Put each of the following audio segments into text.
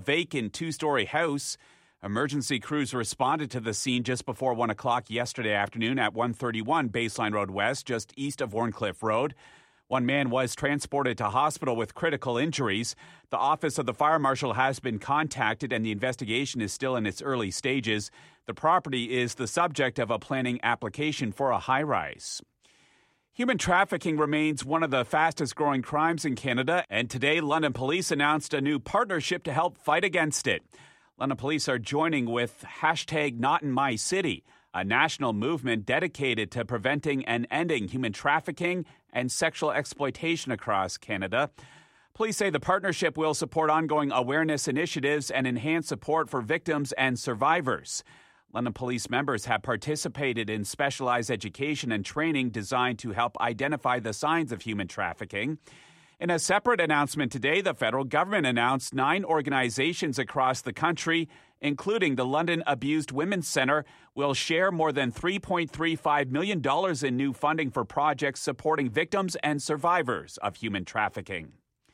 vacant two-story house. Emergency crews responded to the scene just before 1 o'clock yesterday afternoon at 131 Baseline Road West, just east of Warncliffe Road. One man was transported to hospital with critical injuries. The office of the fire marshal has been contacted and the investigation is still in its early stages. The property is the subject of a planning application for a high-rise. Human trafficking remains one of the fastest growing crimes in Canada, and today London Police announced a new partnership to help fight against it. London Police are joining with #NotInMyCity, a national movement dedicated to preventing and ending human trafficking and sexual exploitation across Canada. Police say the partnership will support ongoing awareness initiatives and enhance support for victims and survivors. London Police members have participated in specialized education and training designed to help identify the signs of human trafficking. In a separate announcement today, the federal government announced 9 organizations across the country, including the London Abused Women's Centre, will share more than $3.35 million in new funding for projects supporting victims and survivors of human trafficking.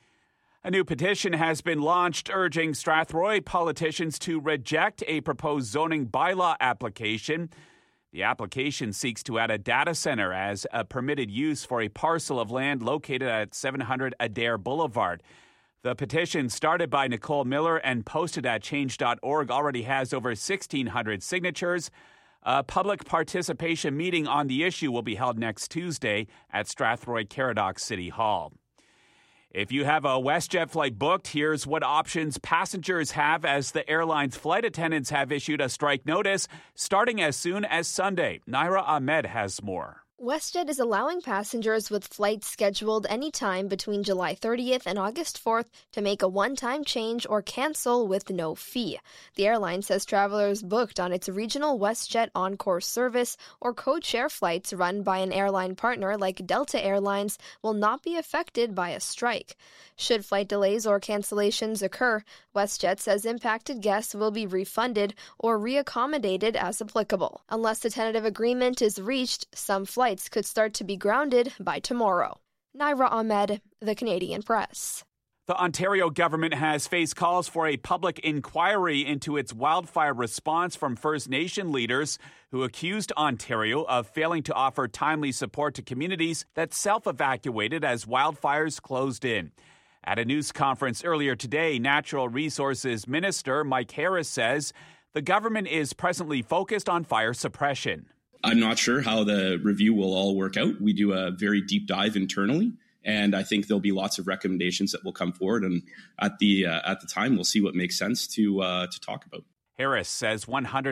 A new petition has been launched urging Strathroy politicians to reject a proposed zoning bylaw application. The application seeks to add a data center as a permitted use for a parcel of land located at 700 Adair Boulevard. The petition, started by Nicole Miller and posted at change.org, already has over 1,600 signatures. A public participation meeting on the issue will be held next Tuesday at Strathroy Caradoc City Hall. If you have a WestJet flight booked, here's what options passengers have as the airline's flight attendants have issued a strike notice starting as soon as Sunday. Naira Ahmed has more. WestJet is allowing passengers with flights scheduled anytime between July 30th and August 4th to make a one-time change or cancel with no fee. The airline says travelers booked on its regional WestJet Encore service or code-share flights run by an airline partner like Delta Airlines will not be affected by a strike. Should flight delays or cancellations occur, WestJet says impacted guests will be refunded or reaccommodated as applicable. Unless a tentative agreement is reached, some flights could start to be grounded by tomorrow. Naira Ahmed, The Canadian Press. The Ontario government has faced calls for a public inquiry into its wildfire response from First Nation leaders who accused Ontario of failing to offer timely support to communities that self-evacuated as wildfires closed in. At a news conference earlier today, Natural Resources Minister Mike Harris says the government is presently focused on fire suppression. I'm not sure how the review will all work out. We do a very deep dive internally, and I think there'll be lots of recommendations that will come forward. And at the time, we'll see what makes sense to talk about. Harris says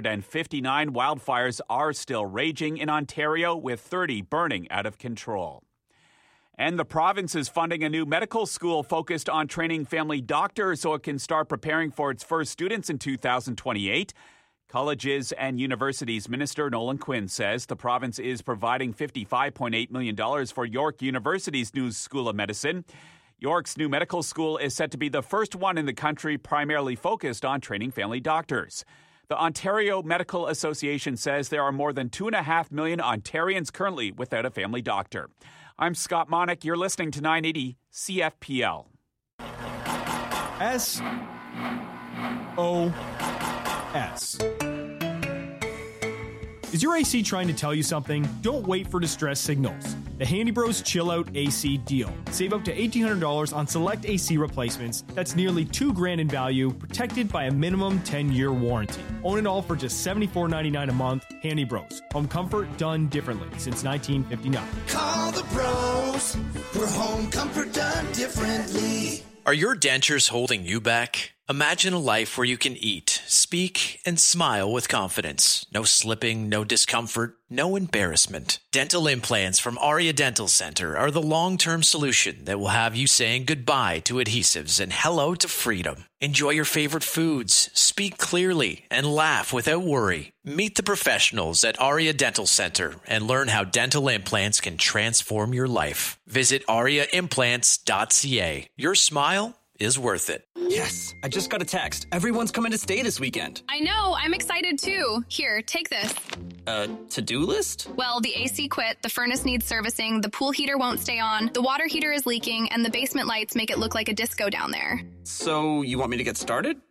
159 wildfires are still raging in Ontario, with 30 burning out of control. And the province is funding a new medical school focused on training family doctors so it can start preparing for its first students in 2028. Colleges and Universities Minister Nolan Quinn says the province is providing $55.8 million for York University's new School of Medicine. York's new medical school is set to be the first one in the country primarily focused on training family doctors. The Ontario Medical Association says there are more than 2.5 million Ontarians currently without a family doctor. I'm Scott Monick. You're listening to 980 CFPL. SOS. Is your AC trying to tell you something? Don't wait for distress signals. The Handy Bros Chill Out AC deal. Save up to $1,800 on select AC replacements. That's nearly $2,000 in value, protected by a minimum 10-year warranty. Own it all for just $74.99 a month. Handy Bros. Home comfort done differently since 1959. Call the pros for home comfort done differently. Are your dentures holding you back? Imagine a life where you can eat, speak, and smile with confidence. No slipping, no discomfort, no embarrassment. Dental implants from Aria Dental Center are the long-term solution that will have you saying goodbye to adhesives and hello to freedom. Enjoy your favorite foods, speak clearly, and laugh without worry. Meet the professionals at Aria Dental Center and learn how dental implants can transform your life. Visit ariaimplants.ca. Your smile is worth it. Yes, I just got a text. Everyone's coming to stay this weekend. I know, I'm excited too. Here, take this. To-do list? Well, the AC quit, the furnace needs servicing, the pool heater won't stay on, the water heater is leaking, and the basement lights make it look like a disco down there. So, you want me to get started?